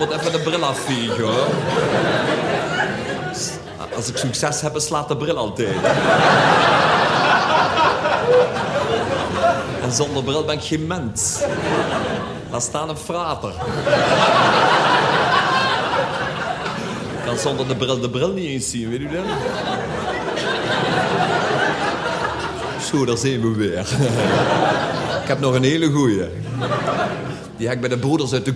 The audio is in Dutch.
moet even de bril afvegen, hoor. Als ik succes heb, slaat de bril altijd. En zonder bril ben ik geen mens. Laat staan een frater. Ik kan zonder de bril niet eens zien, weet u dat? Zo, daar zijn we weer. Ik heb nog een hele goeie. Die heb ik bij de broeders uit de